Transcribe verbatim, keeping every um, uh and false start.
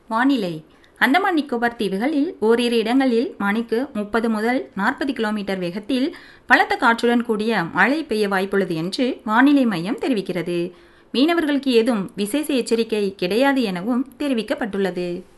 வானிலை. அந்தமான் நிக்கோபார் தீவுகளில் ஓரிரு இடங்களில் மணிக்கு முப்பது முதல் நாற்பது கிலோமீட்டர் வேகத்தில் பலத்த காற்றுடன் கூடிய மழை பெய்ய வாய்ப்புள்ளது என்று வானிலை மையம் தெரிவிக்கிறது. மீனவர்களுக்கு ஏதும் விசேஷ எச்சரிக்கை கிடையாது எனவும் தெரிவிக்கப்பட்டுள்ளது.